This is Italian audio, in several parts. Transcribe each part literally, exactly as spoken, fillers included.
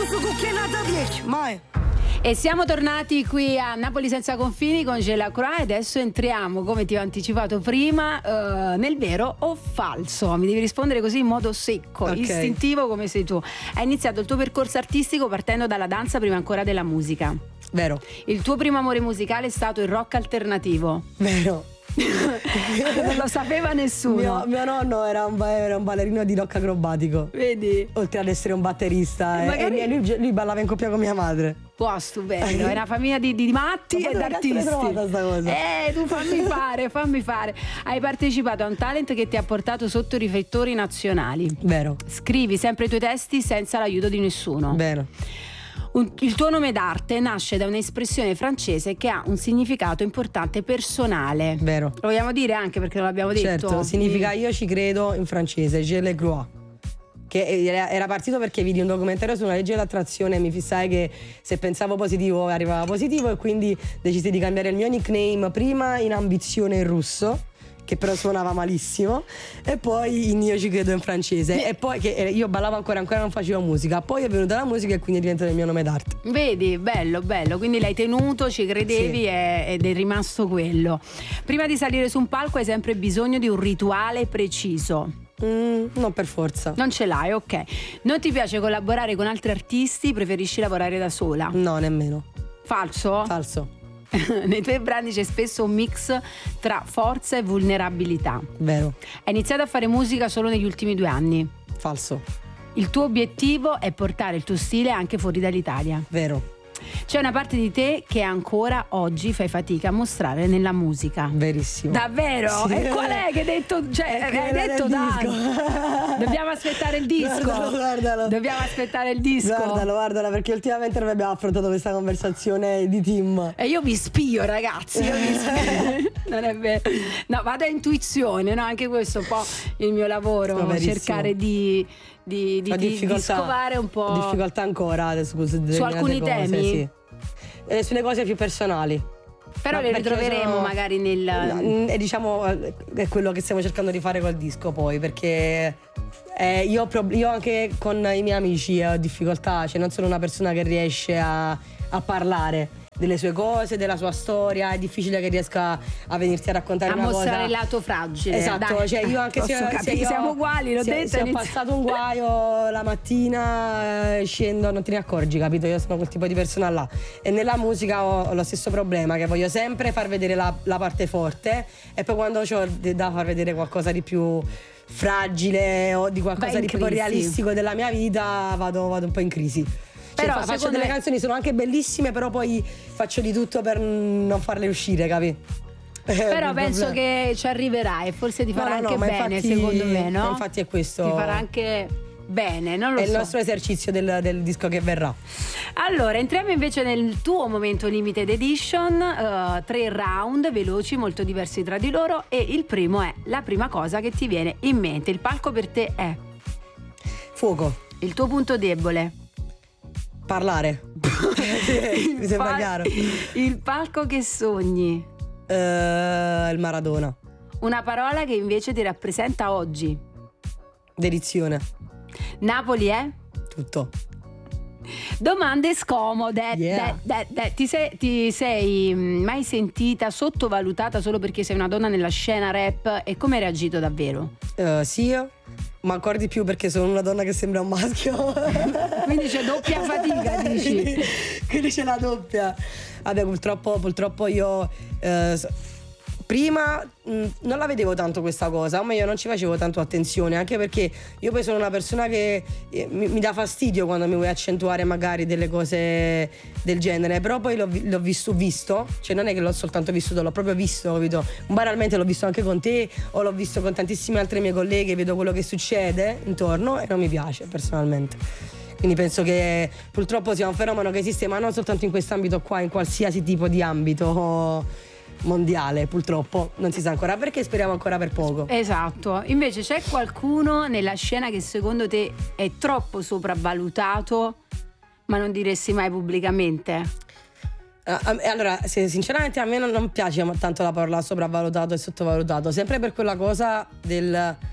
Questo cucchiainata dieci, mai. E siamo tornati qui a Napoli senza confini con Gelacroix e adesso entriamo, come ti ho anticipato prima, uh, nel vero o falso. Mi devi rispondere così in modo secco, okay, istintivo come sei tu. Hai iniziato il tuo percorso artistico partendo dalla danza prima ancora della musica. Vero. Il tuo primo amore musicale è stato il rock alternativo. Vero. Non lo sapeva nessuno. Mio, mio nonno era un, era un ballerino di rock acrobatico. Vedi? Oltre ad essere un batterista. E magari... e lui, lui ballava in coppia con mia madre. Wow, stupendo, è una famiglia di, di matti e d'artisti. Trovata sta cosa? Eh, tu fammi fare, fammi fare. Hai partecipato a un talent che ti ha portato sotto i riflettori nazionali. Vero. Scrivi sempre i tuoi testi senza l'aiuto di nessuno. Vero. Un, il tuo nome d'arte nasce da un'espressione francese che ha un significato importante personale. Vero. Lo vogliamo dire anche perché non l'abbiamo detto? Certo, significa io ci credo in francese, je le crois. Che era partito perché vidi un documentario su una legge dell'attrazione e mi fissai che se pensavo positivo arrivava positivo e quindi decisi di cambiare il mio nickname prima in ambizione in russo, che però suonava malissimo, e poi in io ci credo in francese, e poi che io ballavo ancora, ancora non facevo musica, poi è venuta la musica e quindi è diventato il mio nome d'arte. Vedi, bello, bello, quindi l'hai tenuto, ci credevi, sì, e, ed è rimasto quello. Prima di salire su un palco hai sempre bisogno di un rituale preciso. Mm, non per forza. Non ce l'hai, ok. Non ti piace collaborare con altri artisti, preferisci lavorare da sola? No, nemmeno. Falso? Falso. Nei tuoi brani c'è spesso un mix tra forza e vulnerabilità. Vero. Hai iniziato a fare musica solo negli ultimi due anni. Falso. Il tuo obiettivo è portare il tuo stile anche fuori dall'Italia. Vero. C'è una parte di te che ancora oggi fai fatica a mostrare nella musica. Verissimo. Davvero? Sì. E qual è che hai detto? Cioè, È hai detto dai. Dobbiamo aspettare il disco. Guardalo, guardalo. Dobbiamo aspettare il disco. Guardalo, guardalo, perché ultimamente noi abbiamo affrontato questa conversazione di team. E io vi spio, ragazzi. Io vi spio. Non è vero. No, vado a intuizione, no? Anche questo è un po' il mio lavoro, no, cercare di. Di, di, di, di scovare un po'. Ho difficoltà ancora adesso su, su alcuni cose, temi, sì. E sulle cose più personali. Però ma le ritroveremo sono, magari nel no, e diciamo è quello che stiamo cercando di fare col disco poi, perché eh, io, io anche con i miei amici ho difficoltà, cioè non sono una persona che riesce a, a parlare delle sue cose, della sua storia, è difficile che riesca a venirti a raccontare a una cosa, a mostrare il lato fragile. Esatto, dai. cioè io anche se, se io, siamo uguali, l'ho se, detto. Se ho passato un guaio la mattina eh, scendo, non te ne accorgi, capito? Io sono quel tipo di persona là. E nella musica ho, ho lo stesso problema, che voglio sempre far vedere la, la parte forte, e poi quando ho da far vedere qualcosa di più fragile o di qualcosa di più realistico della mia vita vado, vado un po' in crisi. Cioè, però faccio delle me... canzoni, sono anche bellissime, però poi faccio di tutto per non farle uscire, capi? Però penso problema. Che ci arriverai e forse ti farà no, no, anche no, bene, infatti, secondo me, no? Infatti è questo. Ti farà anche bene, non lo è so. È il nostro esercizio del, del disco che verrà. Allora, entriamo invece nel tuo momento limited edition, uh, tre round veloci, molto diversi tra di loro, e il primo è la prima cosa che ti viene in mente. Il palco per te è? Fuoco. Il tuo punto debole? Parlare. Sì, mi sembra pal- chiaro. Il palco che sogni? Uh, il Maradona. Una parola che invece ti rappresenta oggi? Dedizione. Napoli è? Tutto. Domande scomode. Yeah. De, de, de. Ti, sei, ti sei mai sentita sottovalutata solo perché sei una donna nella scena rap, e come hai reagito davvero? Uh, sì, ma ancora di più perché sono una donna che sembra un maschio. Quindi c'è doppia fatica, dici? quindi, quindi c'è la doppia. Vabbè, purtroppo, purtroppo io eh, prima mh, non la vedevo tanto questa cosa, ma io non ci facevo tanto attenzione, anche perché io poi sono una persona che eh, mi, mi dà fastidio quando mi vuoi accentuare magari delle cose del genere, però poi l'ho, l'ho visto, visto, cioè non è che l'ho soltanto vissuto, l'ho proprio visto, capito? Banalmente l'ho visto anche con te, o l'ho visto con tantissime altre mie colleghe, vedo quello che succede intorno e non mi piace personalmente. Quindi penso che purtroppo sia un fenomeno che esiste, ma non soltanto in quest'ambito qua, in qualsiasi tipo di ambito mondiale, purtroppo non si sa ancora perché, speriamo ancora per poco. Esatto. Invece c'è qualcuno nella scena che secondo te è troppo sopravvalutato, ma non diresti mai pubblicamente? Uh, allora, se, sinceramente a me non, non piace tanto la parola sopravvalutato e sottovalutato, sempre per quella cosa del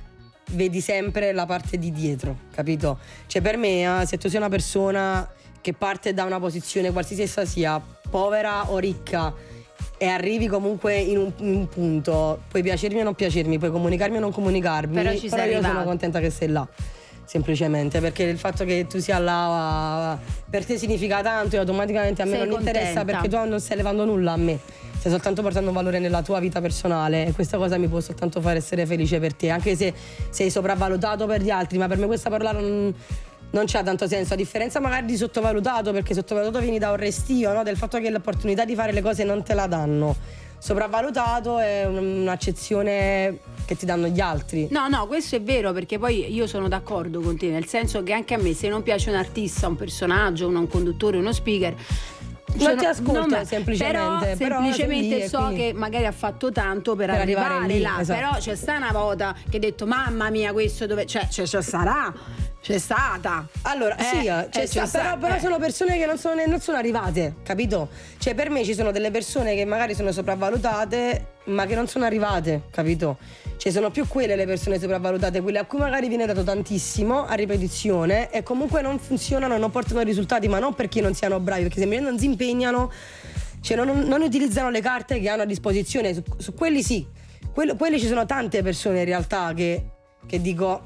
vedi sempre la parte di dietro, capito? Cioè per me, eh, se tu sei una persona che parte da una posizione qualsiasi essa sia, povera o ricca, e arrivi comunque in un, in un punto, puoi piacermi o non piacermi, puoi comunicarmi o non comunicarmi, però, ci però sei io arrivato. sono contenta che sei là, semplicemente perché il fatto che tu sia là per te significa tanto e automaticamente a me sei non contenta. interessa, perché tu non stai levando nulla a me, stai soltanto portando un valore nella tua vita personale e questa cosa mi può soltanto far essere felice per te, anche se sei sopravvalutato per gli altri, ma per me questa parola non, non c'ha tanto senso, a differenza magari di sottovalutato, perché sottovalutato vieni da un restio, no? Del fatto che l'opportunità di fare le cose non te la danno. Sopravvalutato è un'accezione che ti danno gli altri. No, no, questo è vero, perché poi io sono d'accordo con te, nel senso che anche a me, se non piace un artista, un personaggio, un conduttore, uno speaker, non cioè, ti ascolta, non, semplicemente, però, però semplicemente so quindi... che magari ha fatto tanto per, per arrivare, arrivare lì, là, esatto. Però c'è sta una volta che ha detto mamma mia questo dove c'è, c'è, c'è sarà, c'è stata. Allora eh, sì, eh, c'è c'è sta, però, sta, però eh. sono persone che non sono, non sono arrivate, capito? Cioè per me ci sono delle persone che magari sono sopravvalutate ma che non sono arrivate, capito? Cioè sono più quelle le persone sopravvalutate, quelle a cui magari viene dato tantissimo a ripetizione e comunque non funzionano, non portano risultati, ma non perché non siano bravi, perché semplicemente non si impegnano, cioè non, non utilizzano le carte che hanno a disposizione. Su, su quelli sì, Quello, quelli ci sono tante persone in realtà che, che dico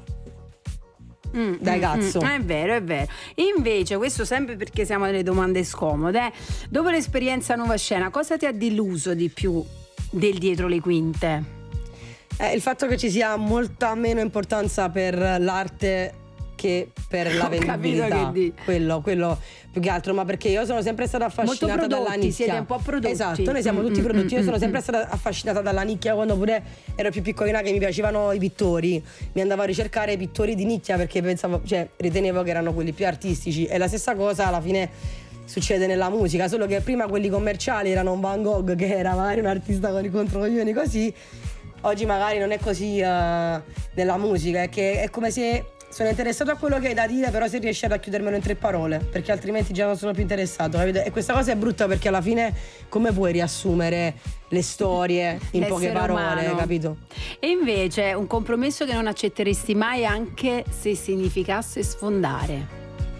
Mm, dai mm, cazzo. mm, è vero, è vero. Invece, questo sempre perché siamo nelle domande scomode, eh. Dopo l'esperienza Nuova Scena, cosa ti ha deluso di più del dietro le quinte? Eh, il fatto che ci sia molta meno importanza per l'arte che per la Ho capito vendibilità. che di- Quello, quello più che altro, ma perché io sono sempre stata affascinata Molto prodotti, dalla nicchia. siete un po' prodotti. Esatto, noi siamo tutti Mm, prodotti. mm, Io sono mm, sempre mm. stata affascinata dalla nicchia quando pure ero più piccolina, che mi piacevano i pittori. Mi andavo a ricercare i pittori di nicchia perché pensavo, cioè ritenevo che erano quelli più artistici. E la stessa cosa alla fine succede nella musica, solo che prima quelli commerciali erano un Van Gogh che era magari un artista con i controcoglioni così. Oggi magari non è così uh, nella musica, è che è come se sono interessato a quello che hai da dire, però se riesci a racchiudermelo in tre parole, perché altrimenti già non sono più interessato, capito? E questa cosa è brutta perché alla fine come puoi riassumere le storie in L'essere poche parole, umano. capito? E invece un compromesso che non accetteresti mai anche se significasse sfondare?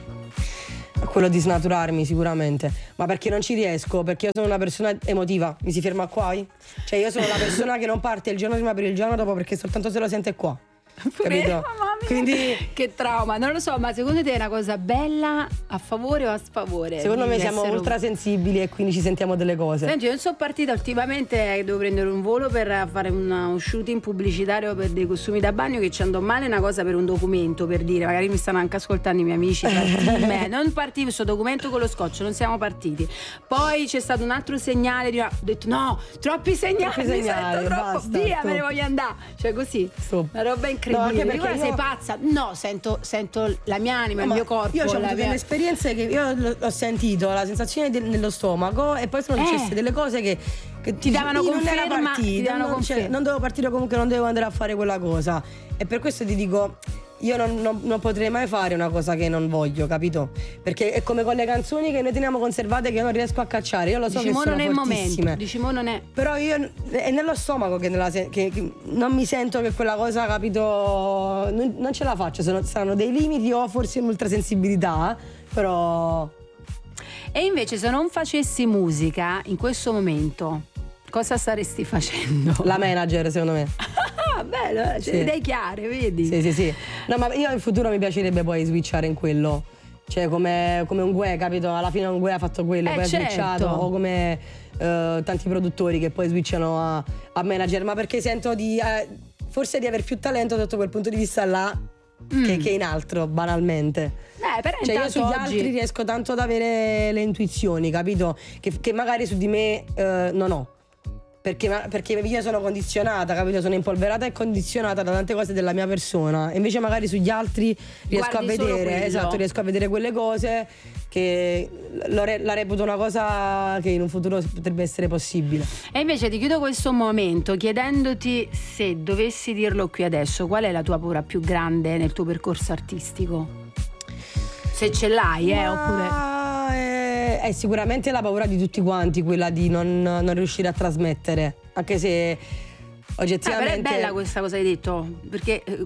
Quello di snaturarmi sicuramente, ma perché non ci riesco, perché io sono una persona emotiva, mi si ferma qua? Cioè io sono la persona che non parte il giorno prima per il giorno dopo, perché soltanto se lo sente qua. Pure, Capito? mamma mia, Quindi che trauma, non lo so, ma secondo te è una cosa bella a favore o a sfavore? secondo me siamo Essere- ultra sensibili e quindi ci sentiamo delle cose. Senti, io non sono partita ultimamente, eh, devo prendere un volo per fare una- un shooting pubblicitario per dei costumi da bagno che ci andò male, una cosa per un documento, per dire, magari mi stanno anche ascoltando i miei amici, partime. Non partivo questo documento con lo scotch, non siamo partiti. Poi c'è stato un altro segnale, di una... ho detto no, troppi segnali, Troppi mi segnali, sento troppo, basta, via, stop. me ne voglio andare. Cioè così, Stop. una roba No, incredibile. anche perché Dico, "Guarda, sei io- pazza? No, sento, sento la mia anima, il Ma mio corpo. io ho la avuto mia- delle esperienze che io l- ho sentito la sensazione del- nello stomaco e poi sono Eh. successe delle cose che, che Ti davano io non era conferma, partita, ti davano non, cioè, conferma. non dovevo partire, comunque non dovevo andare a fare quella cosa e per questo ti dico io non, non- non potrei mai fare una cosa che non voglio, capito? Perché è come con le canzoni che noi teniamo conservate che io non riesco a cacciare, io lo so Dici, che mo sono non è il fortissime. momento, dici, mo non è. Però io è nello stomaco che, nella se- che- che non mi sento che quella cosa, capito, non, non ce la faccio, sono- saranno dei limiti o forse un'ultrasensibilità, però E invece se non facessi musica in questo momento, cosa staresti facendo? la manager secondo me. Ah, bello, eh, Sì. ce le idee chiare, vedi? Sì, sì, sì. No, ma io in futuro mi piacerebbe poi switchare in quello. Cioè come, come un Gue, capito? Alla fine un Gue ha fatto quello, Eh, poi ha certo. switchato. O come eh, tanti produttori che poi switchano a, a manager. Ma perché sento di eh, forse di aver più talento sotto quel punto di vista là che, che in altro, banalmente. Eh, però Cioè io intanto sugli oggi... altri riesco tanto ad avere le intuizioni, capito? Che, che magari su di me eh, non ho. Perché, ma- perché io sono condizionata, capito? Sono impolverata e condizionata da tante cose della mia persona. E invece magari sugli altri riesco Guardi a solo vedere, quello. esatto, riesco a vedere quelle cose che lo re- la reputo una cosa che in un futuro potrebbe essere possibile. E invece ti chiudo questo momento chiedendoti, se dovessi dirlo qui adesso, qual è la tua paura più grande nel tuo percorso artistico? Se ce l'hai, eh, oppure... Ma è, è sicuramente la paura di tutti quanti, quella di non, non riuscire a trasmettere. Anche se Eh, però oggettivamente è bella questa cosa che hai detto, perché eh,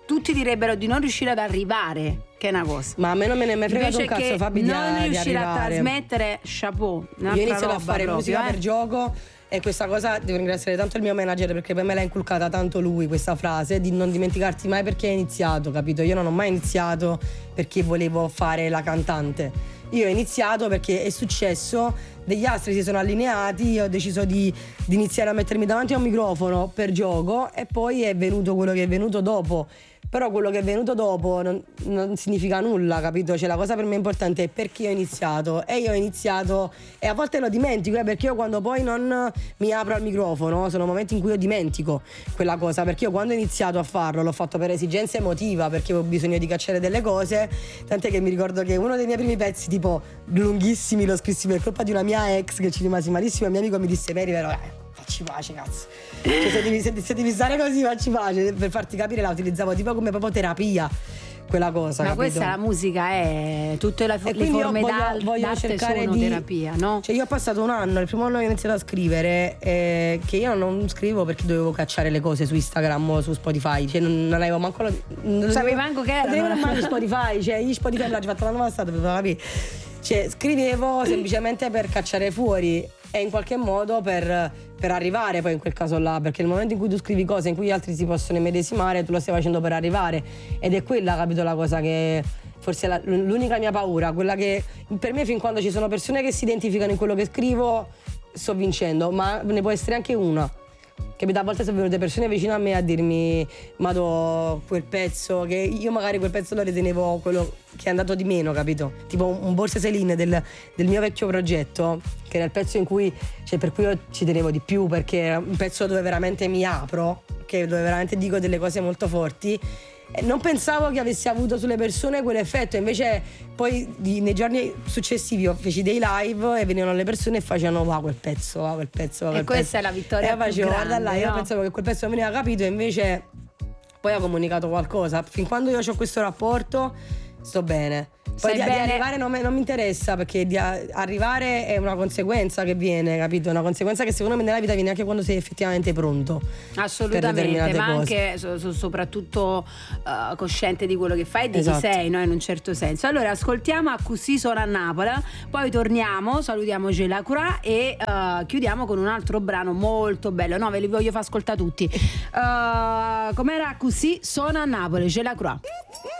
tutti direbbero di non riuscire ad arrivare, che è una cosa. Ma a me non me ne è mai fregato un cazzo, Fabi, di, non di riuscire arrivare. a trasmettere, chapeau. Io ho iniziato a fare proprio, musica eh. per gioco, e questa cosa devo ringraziare tanto il mio manager, perché poi me l'ha inculcata tanto lui, questa frase di non dimenticarti mai perché hai iniziato, capito? Io non ho mai iniziato perché volevo fare la cantante. Io ho iniziato perché è successo, degli astri si sono allineati, io ho deciso di, di iniziare a mettermi davanti a un microfono per gioco, e poi è venuto quello che è venuto dopo. Però quello che è venuto dopo non, non significa nulla, capito? Cioè la cosa per me importante è perché ho iniziato, e io ho iniziato, e a volte lo dimentico, eh, perché io quando poi non mi apro al microfono sono momenti in cui io dimentico quella cosa, perché io quando ho iniziato a farlo l'ho fatto per esigenza emotiva, perché avevo bisogno di cacciare delle cose, tant'è che mi ricordo che uno dei miei primi pezzi tipo lunghissimi lo scrissi per colpa di una mia ex che ci rimasi malissimo, e mio amico mi disse: Mary, però eh, facci pace, cazzo. Cioè, se, devi, se, se devi stare così, facci pace. Per farti capire, la utilizzavo tipo come proprio terapia, quella cosa. Ma capito? questa la musica è tutte le, E le forme voglio, d'arte voglio cercare sono di terapia, no? Cioè io ho passato un anno, il primo anno che ho iniziato a scrivere, eh, che io non scrivo perché dovevo cacciare le cose su Instagram o su Spotify, cioè non, non avevo manco, non sapevi manco che era, non avevo su Spotify, cioè io Spotify l'ho già fatto l'anno passato, per capire. Cioè scrivevo semplicemente per cacciare fuori, e in qualche modo per, per arrivare poi in quel caso là, perché nel momento in cui tu scrivi cose in cui gli altri si possono immedesimare, tu lo stai facendo per arrivare, ed è quella, capito, la cosa che forse è la, l'unica mia paura, quella che per me, fin quando ci sono persone che si identificano in quello che scrivo, sto vincendo, ma ne può essere anche una. Capito? A volte sono venute persone vicino a me a dirmi: Mado, quel pezzo, che io magari quel pezzo lo ritenevo quello che è andato di meno, capito? Tipo un, un Borse Céline del, del mio vecchio progetto, che era il pezzo in cui, cioè per cui io ci tenevo di più, perché era un pezzo dove veramente mi apro, che dove veramente dico delle cose molto forti. E non pensavo che avessi avuto sulle persone quell'effetto, invece poi di, nei giorni successivi io feci dei live e venivano le persone e facevano: wow, quel pezzo, wow, quel pezzo, wow, quel e questa pezzo. è la vittoria e più facevo, grande, guarda là, io no? pensavo che quel pezzo non veniva capito, e invece poi ha comunicato qualcosa. Fin quando io ho questo rapporto sto bene. Poi di, di arrivare non, me, non mi interessa, perché di a, arrivare è una conseguenza che viene, capito? Una conseguenza che secondo me nella vita viene anche quando sei effettivamente pronto. Assolutamente, ma cose. anche so, so, soprattutto uh, cosciente di quello che fai e di esatto. chi sei, no? In un certo senso. Allora ascoltiamo A Così Sono a Napoli, poi torniamo, salutiamo Gela Cura e uh, chiudiamo con un altro brano molto bello. No, ve li voglio far ascoltare tutti. Uh, com'era? A Così Sono a Napoli, Gela Cura.